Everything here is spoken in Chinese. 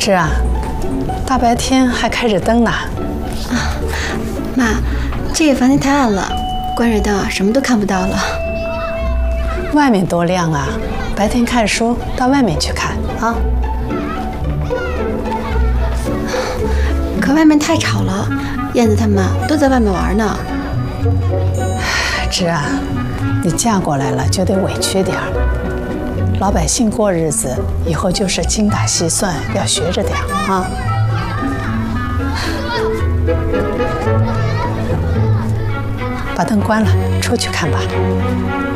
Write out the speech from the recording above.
芝啊，大白天还开着灯呢。 啊，妈，这个房间太暗了，关着灯啊，什么都看不到了。 外面多亮啊！白天看书，到外面去看啊。 可外面太吵了，燕子他们都在外面玩呢。 芝啊，你嫁过来了就得委屈点儿。老百姓过日子以后就是精打细算，要学着点啊。把灯关了，出去看吧。